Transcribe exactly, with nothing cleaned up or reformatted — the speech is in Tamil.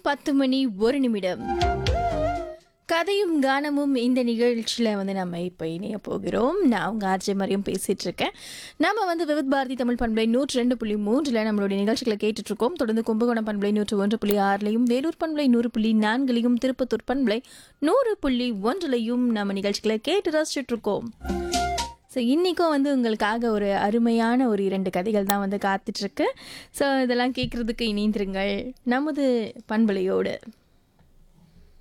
பத்து மணி ஒரு நிமிடம். கதையும் கானமும் இந்த நிகழ்ச்சியில் வந்து நம்ம இப்போ இணைய போகிறோம். நான் உங்கள் ஆர்ஜே மரியம் பேசிகிட்டு இருக்கேன். நம்ம வந்து விவித் பாரதி தமிழ் பண்பலை நூற்றி ரெண்டு புள்ளி மூன்றில் நம்மளுடைய நிகழ்ச்சிகளை கேட்டுட்ருக்கோம். தொடர்ந்து கும்பகோணம் பண்பலை நூற்று ஒன்று புள்ளி ஆறுலையும், வேலூர் பண்பலை நூறு புள்ளி நான்குலையும், திருப்பத்தூர் பண்பலை நூறு புள்ளி ஒன்றுலையும் நம்ம நிகழ்ச்சிகளை கேட்டு ரசிச்சுட்ருக்கோம். ஸோ இன்றைக்கும் வந்து உங்களுக்காக ஒரு அருமையான ஒரு இரண்டு கதைகள் தான் வந்து காத்துட்ருக்கு. ஸோ இதெல்லாம் கேட்குறதுக்கு இணைந்திருங்கள் நமது பண்பலையோடு.